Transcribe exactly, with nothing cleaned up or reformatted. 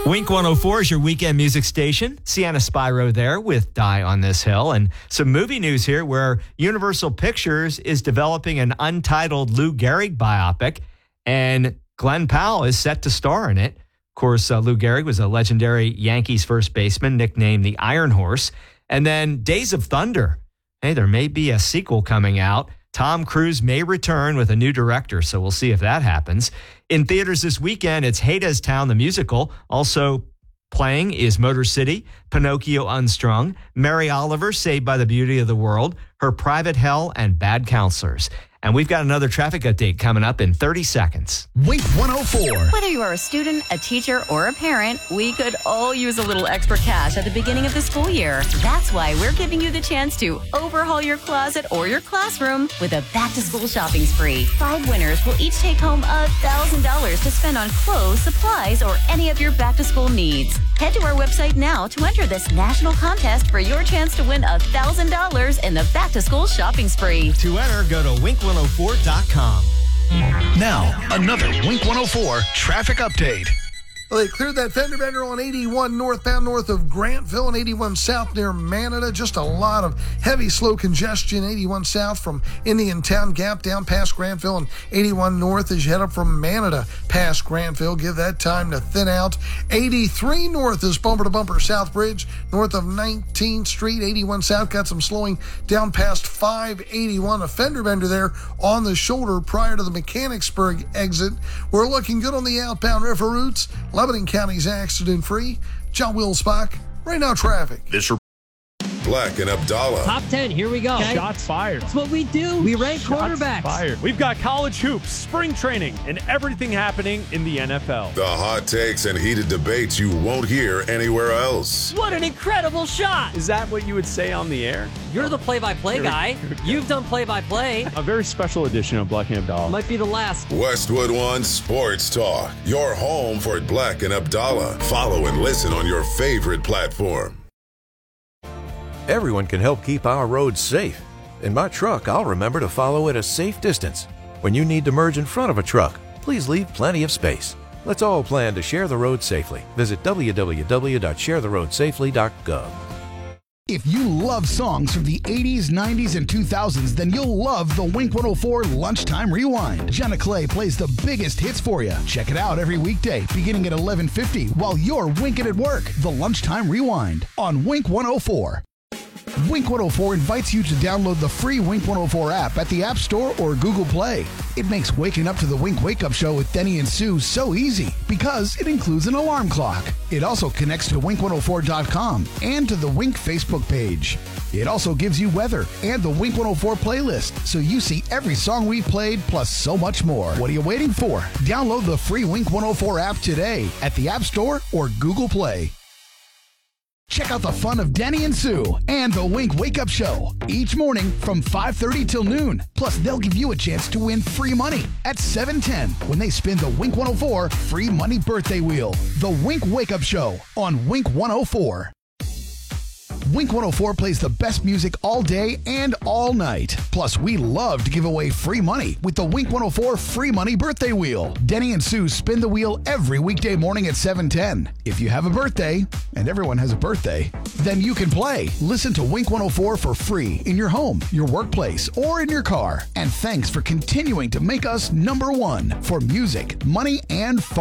Wink one oh four is your weekend music station. Sienna Spyro there with Die on This Hill. And some movie news here where Universal Pictures is developing an untitled Lou Gehrig biopic, and Glenn Powell is set to star in it. Of course, uh, Lou Gehrig was a legendary Yankees first baseman nicknamed the Iron Horse. And then Days of Thunder. Hey, there may be a sequel coming out. Tom Cruise may return with a new director, so we'll see if that happens. In theaters this weekend, it's Hadestown the musical. Also playing is Motor City, Pinocchio Unstrung, Mary Oliver, Saved by the Beauty of the World, Her Private Hell, and Bad Counselors. And we've got another traffic update coming up in thirty seconds. Wink one oh four. Whether you are a student, a teacher, or a parent, we could all use a little extra cash at the beginning of the school year. That's why we're giving you the chance to overhaul your closet or your classroom with a back-to-school shopping spree. Five winners will each take home one thousand dollars to spend on clothes, supplies, or any of your back-to-school needs. Head to our website now to enter this national contest for your chance to win one thousand dollars in the back-to-school shopping spree. To enter, go to wink one oh four dot com. Now, another Wink one oh four traffic update. Well, they cleared that fender bender on eighty-one northbound north of Grantville and eighty-one south near Manada. Just a lot of heavy, slow congestion. eighty-one south from Indiantown Gap down past Grantville, and eighty-one north as you head up from Manada past Grantville. Give that time to thin out. eighty-three north is bumper to bumper South Bridge north of nineteenth Street. eighty-one south got some slowing down past five eighty-one. A fender bender there on the shoulder prior to the Mechanicsburg exit. We're looking good on the outbound river routes. Lebanon County's accident-free. John Wilsbach, right now traffic. This Black and Abdallah. Top ten, here we go. Okay. Shots fired. That's what we do. We rank Shots quarterbacks. Fired. We've got college hoops, spring training, and everything happening in the N F L. The hot takes and heated debates you won't hear anywhere else. What an incredible shot. Is that what you would say on the air? You're the play-by-play guy. You've done play-by-play. A very special edition of Black and Abdallah. Might be the last. Westwood One Sports Talk. Your home for Black and Abdallah. Follow and listen on your favorite platform. Everyone can help keep our roads safe. In my truck, I'll remember to follow at a safe distance. When you need to merge in front of a truck, please leave plenty of space. Let's all plan to share the road safely. Visit w w w dot share the road safely dot gov. If you love songs from the eighties, nineties, and two thousands, then you'll love the Wink one oh four Lunchtime Rewind. Jenna Clay plays the biggest hits for you. Check it out every weekday, beginning at eleven fifty, while you're winking at work. The Lunchtime Rewind on Wink one oh four. Wink one oh four invites you to download the free Wink one oh four app at the App Store or Google Play. It makes waking up to the Wink Wake Up Show with Denny and Sue so easy because it includes an alarm clock. It also connects to wink one oh four dot com and to the Wink Facebook page. It also gives you weather and the Wink one oh four playlist, so you see every song we've played plus so much more. What are you waiting for? Download the free Wink one oh four app today at the App Store or Google Play. Check out the fun of Denny and Sue and the Wink Wake Up Show each morning from five thirty till noon. Plus, they'll give you a chance to win free money at seven ten when they spin the Wink one oh four Free Money Birthday Wheel. The Wink Wake Up Show on Wink one oh four. Wink one oh four plays the best music all day and all night. Plus, we love to give away free money with the Wink one oh four Free Money Birthday Wheel. Denny and Sue spin the wheel every weekday morning at seven ten. If you have a birthday, and everyone has a birthday, then you can play. Listen to Wink one oh four for free in your home, your workplace, or in your car. And thanks for continuing to make us number one for music, money, and fun.